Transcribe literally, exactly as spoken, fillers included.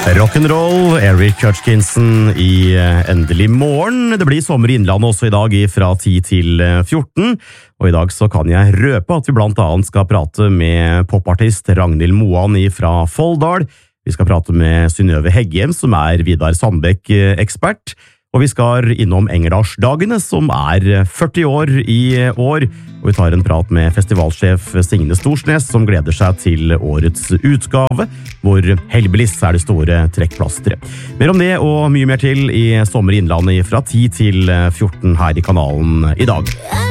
Rock'n'roll, Eric Hutchinson i Endelig morgen. Det blir sommer i Innlandet også i dag fra ti til fjorten. Og i dag så kan jeg røpe at vi blant annet skal prate med popartist Ragnhild Moan fra Folldal. Vi skal prate med Synnøve Heggem, som er Vidar Sandbekk-ekspert. Og vi skal innom Engeldalsdagene, som er førti år i år. Og vi tar en prat med festivalsjef Signe Storsnes, som gleder seg til årets utgave, hvor Hellbillies er det store trekkplasteret. Mer om det og mye mer til i Sommer i Innlandet fra ti til fjorten her i kanalen i dag.